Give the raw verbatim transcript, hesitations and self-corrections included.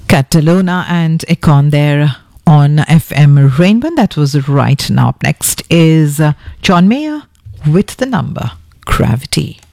Catalona and Econ there on F M Rainbow. That was right. Now up next is uh, John Mayer with the number Gravity.